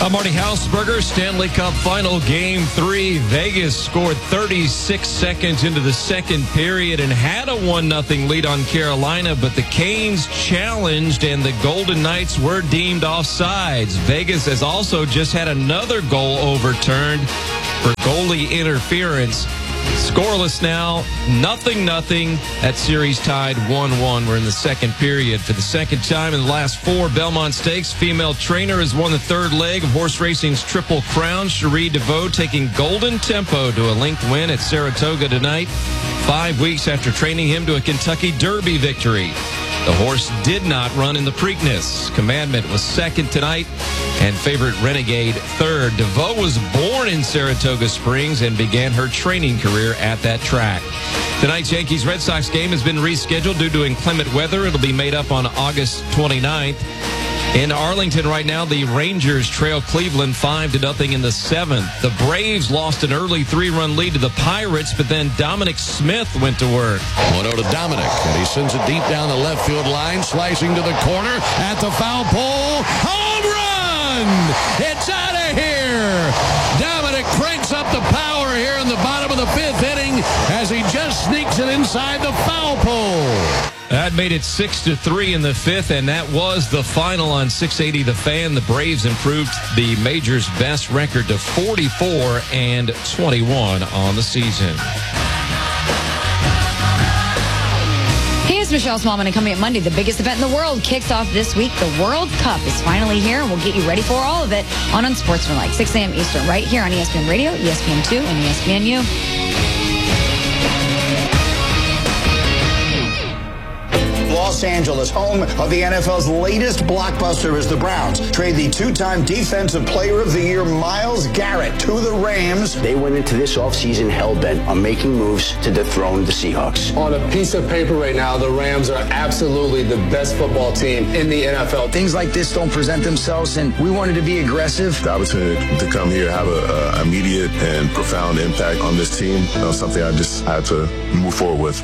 I'm Marty Hausberger. Stanley Cup Final Game 3. Vegas scored 36 seconds into the second period and had a 1-0 lead on Carolina, but the Canes challenged and the Golden Knights were deemed offsides. Vegas has also just had another goal overturned for goalie interference. Scoreless now, 0-0. That series tied 1-1. We're in the second period. For the second time in the last 4 Belmont Stakes, female trainer has won the third leg of horse racing's Triple Crown. Cherie DeVaux taking Golden Tempo to a linked win at Saratoga tonight, 5 weeks after training him to a Kentucky Derby victory. The horse did not run in the Preakness. Commandment was second tonight, and favorite Renegade third. DeVaux was born in Saratoga Springs and began her training career at that track. Tonight's Yankees-Red Sox game has been rescheduled due to inclement weather. It'll be made up on August 29th. In Arlington right now, the Rangers trail Cleveland 5-0 in the 7th. The Braves lost an early 3-run lead to the Pirates, but then Dominic Smith went to work. 1-0 to Dominic, and he sends it deep down the left field line, slicing to the corner at the foul pole. Home run! It's out of here! Dominic cranks up the power here in the bottom of the 5th inning as he just sneaks it inside the foul pole. That made it 6-3 in the 5th, and that was the final on 680 The Fan. The Braves improved the major's best record to 44-21 on the season. Here's Michelle Smallman, and coming up Monday, the biggest event in the world kicks off this week. The World Cup is finally here, and we'll get you ready for all of it on Unsportsmanlike, 6 a.m. Eastern, right here on ESPN Radio, ESPN2, and ESPNU. Los Angeles, home of the NFL's latest blockbuster, is the Browns. Trade the 2-time Defensive Player of the Year Myles Garrett to the Rams. They went into this offseason hell-bent on making moves to dethrone the Seahawks. On a piece of paper right now, the Rams are absolutely the best football team in the NFL. Things like this don't present themselves, and we wanted to be aggressive. The opportunity to come here, have an immediate and profound impact on this team, something I just had to move forward with.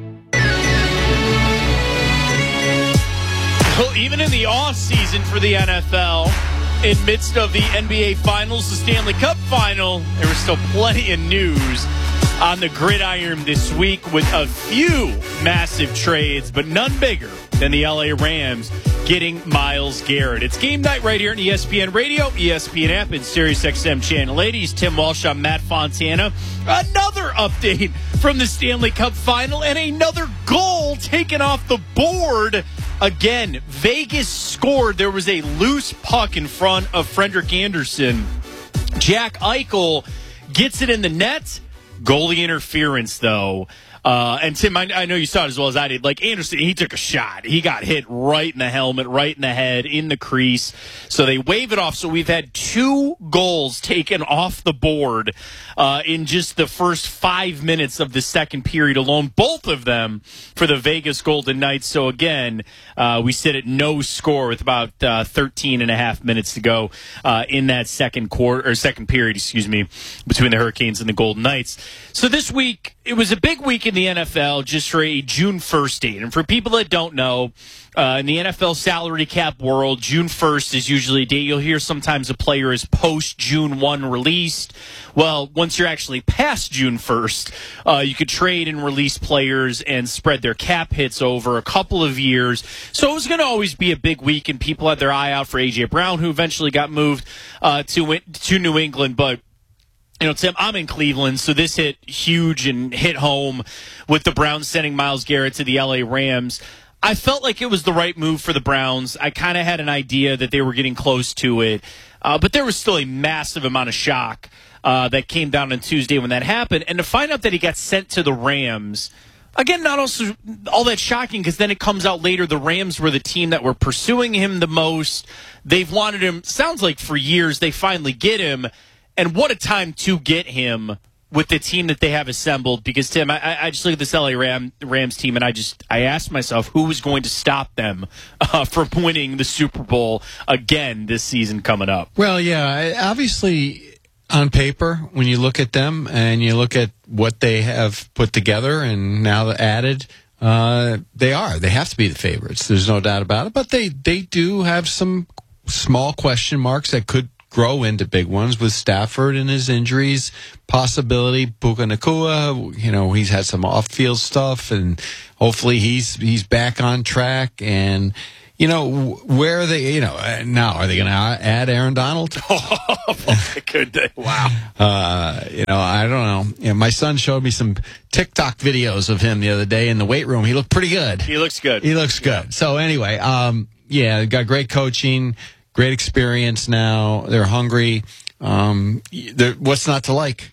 Well, even in the off-season for the NFL, in midst of the NBA Finals, the Stanley Cup Final, there was still plenty of news on the gridiron this week with a few massive trades, but none bigger than the LA Rams getting Myles Garrett. It's game night right here on ESPN Radio, ESPN app, and SiriusXM Channel 80. Tim Walsh, I'm Matt Fontana. Another update from the Stanley Cup Final and another goal taken off the board. Again, Vegas scored. There was a loose puck in front of Frederik Andersen. Jack Eichel gets it in the net. Goalie interference, though. And Tim, I know you saw it as well as I did. Like Anderson, he took a shot. He got hit right in the helmet, right in the head, in the crease. So they wave it off. So we've had 2 goals taken off the board in just the first 5 minutes of the second period alone. Both of them for the Vegas Golden Knights. So again, we sit at no score with about 13 and a half minutes to go in that second period, between the Hurricanes and the Golden Knights. So this week, it was a big week in the NFL just for a June 1st date. And for people that don't know, in the NFL salary cap world, June 1st is usually a date. You'll hear sometimes a player is post-June 1 released. Well, once you're actually past June 1st, you could trade and release players and spread their cap hits over a couple of years. So it was going to always be a big week, and people had their eye out for A.J. Brown, who eventually got moved to New England. But Tim, I'm in Cleveland, so this hit huge and hit home with the Browns sending Myles Garrett to the L.A. Rams. I felt like it was the right move for the Browns. I kind of had an idea that they were getting close to it, but there was still a massive amount of shock that came down on Tuesday when that happened. And to find out that he got sent to the Rams, again, not also all that shocking, because then it comes out later the Rams were the team that were pursuing him the most. They've wanted him, sounds like for years. They finally get him. And what a time to get him with the team that they have assembled. Because, Tim, I just look at this LA Rams team, and I asked myself who was going to stop them from winning the Super Bowl again this season coming up. Well, yeah, obviously on paper, when you look at them and you look at what they have put together and now added, they have to be the favorites. There's no doubt about it. But they do have some small question marks that could grow into big ones with Stafford and his injuries. Possibility, Puka Nacua, he's had some off-field stuff, and hopefully he's back on track. And where are they? Now are they going to add Aaron Donald? Could they? Wow. I don't know. My son showed me some TikTok videos of him the other day in the weight room. He looked pretty good. He looks good. Yeah. So anyway, got great coaching, great experience. Now they're hungry. What's not to like?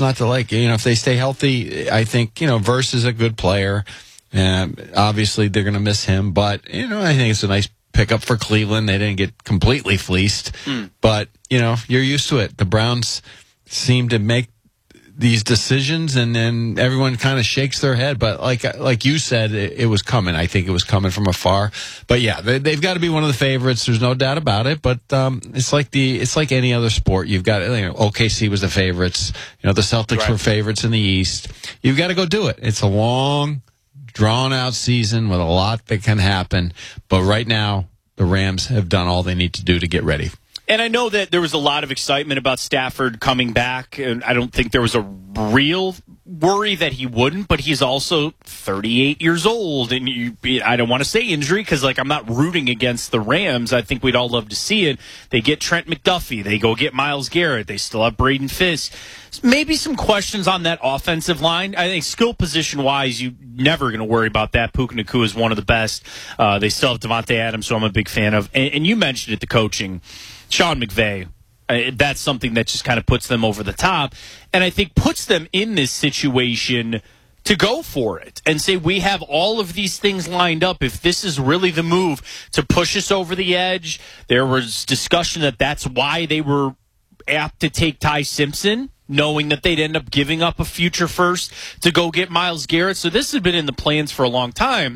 If they stay healthy, I think Verse is a good player. Obviously, they're going to miss him, but I think it's a nice pickup for Cleveland. They didn't get completely fleeced, but you're used to it. The Browns seem to make these decisions, and then everyone kind of shakes their head. But like you said, it was coming. I think it was coming from afar. But yeah, they've got to be one of the favorites. There's no doubt about it. But it's like any other sport. You've got OKC was the favorites. The Celtics were favorites in the East. You've got to go do it. It's a long, drawn-out season with a lot that can happen. But right now, the Rams have done all they need to do to get ready. And I know that there was a lot of excitement about Stafford coming back, and I don't think there was a real worry that he wouldn't, but he's also 38 years old, and I don't want to say injury because, I'm not rooting against the Rams. I think we'd all love to see it. They get Trent McDuffie. They go get Myles Garrett. They still have Braden Fisk. Maybe some questions on that offensive line. I think skill position-wise, you're never going to worry about that. Puka Nacua is one of the best. They still have Devontae Adams, who I'm a big fan of. And you mentioned it, the coaching. Sean McVay, that's something that just kind of puts them over the top, and I think puts them in this situation to go for it and say, we have all of these things lined up. If this is really the move to push us over the edge, there was discussion that that's why they were apt to take Ty Simpson, knowing that they'd end up giving up a future first to go get Myles Garrett. So this has been in the plans for a long time.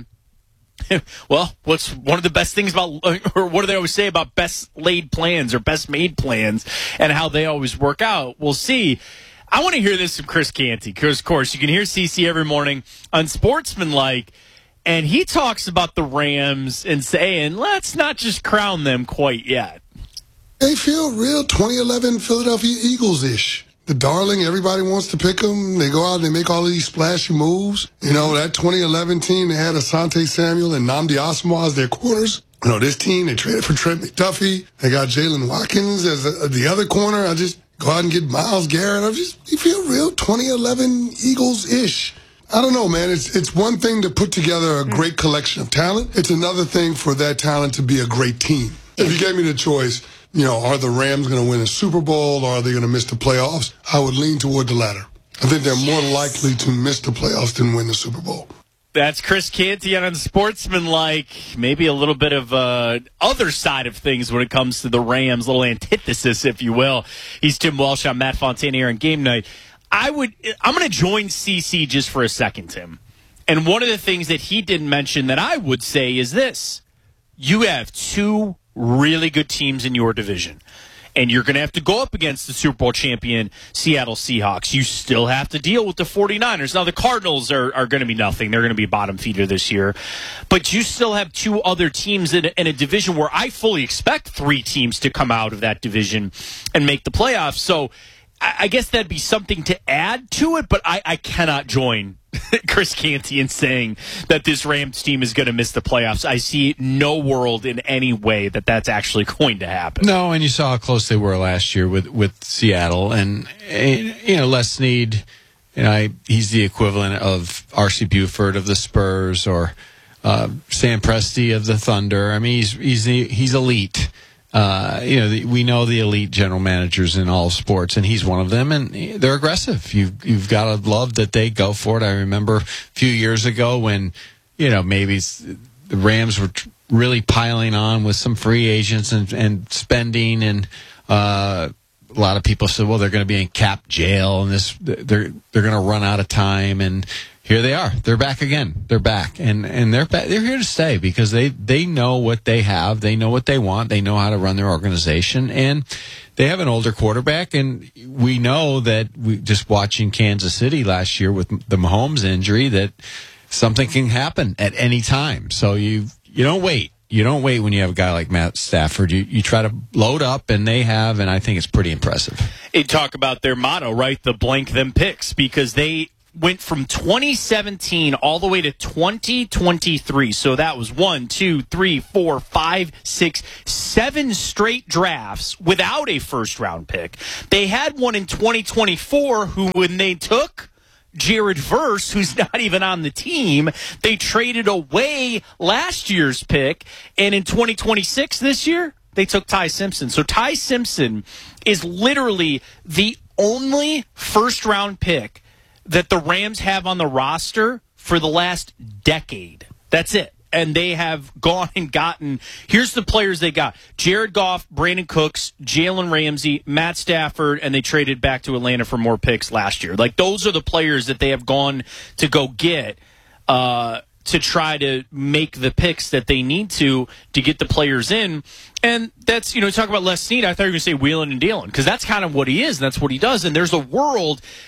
Well, what's one of the best things about, or what do they always say about best laid plans or best made plans and how they always work out? We'll see. I want to hear this from Chris Canty because, of course, you can hear CC every morning on Sportsmanlike, and he talks about the Rams and saying, let's not just crown them quite yet. They feel real 2011 Philadelphia Eagles-ish. The darling, everybody wants to pick them. They go out and they make all of these splashy moves. That 2011 team, they had Asante Samuel and Nnamdi Asomugha as their corners. This team, they traded for Trent McDuffie. They got Jalen Watkins as the other corner. I just go out and get Myles Garrett. You feel real 2011 Eagles-ish. I don't know, man. It's one thing to put together a great collection of talent. It's another thing for that talent to be a great team. If you gave me the choice, are the Rams going to win a Super Bowl or are they going to miss the playoffs? I would lean toward the latter. I think they're more likely to miss the playoffs than win the Super Bowl. That's Chris Canty on Sportsmanlike. Maybe a little bit of other side of things when it comes to the Rams, a little antithesis, if you will. He's Tim Welsh. I'm Matt Fontaine here on Game Night. I'm going to join CC just for a second, Tim. And one of the things that he didn't mention that I would say is this. You have two really good teams in your division. And you're going to have to go up against the Super Bowl champion Seattle Seahawks. You still have to deal with the 49ers. Now, the Cardinals are going to be nothing. They're going to be a bottom feeder this year. But you still have two other teams in a division where I fully expect three teams to come out of that division and make the playoffs. So I guess that'd be something to add to it, but I cannot join Chris Canty in saying that this Rams team is going to miss the playoffs. I see no world in any way that that's actually going to happen. No, and you saw how close they were last year with Seattle. And, Les Snead, he's the equivalent of R.C. Buford of the Spurs or Sam Presti of the Thunder. I mean, he's elite. We know the elite general managers in all sports, and he's one of them, and they're aggressive. You've got to love that they go for it. I remember a few years ago when, maybe the Rams were really piling on with some free agents and spending, and a lot of people said, well, they're going to be in cap jail, and they're going to run out of time, and here they are. They're back again. They're back. And they're back. They're here to stay because they know what they have. They know what they want. They know how to run their organization. And they have an older quarterback. And we know that just watching Kansas City last year with the Mahomes injury that something can happen at any time. So you don't wait. You don't wait when you have a guy like Matt Stafford. You try to load up, and they have, and I think it's pretty impressive. They talk about their motto, right? The blank them picks, because they went from 2017 all the way to 2023. So that was 1, 2, 3, 4, 5, 6, 7 straight drafts without a first-round pick. They had one in 2024 who, when they took Jared Verse, who's not even on the team, they traded away last year's pick. And in 2026, this year, they took Ty Simpson. So Ty Simpson is literally the only first-round pick that the Rams have on the roster for the last decade. That's it. And they have gone and gotten, here's the players they got: Jared Goff, Brandon Cooks, Jalen Ramsey, Matt Stafford, and they traded back to Atlanta for more picks last year. Like, those are the players that they have gone to go get to try to make the picks that they need to get the players in. And that's, talk about Les Snead. I thought you were going to say wheeling and dealing, because that's kind of what he is, and that's what he does. And there's a world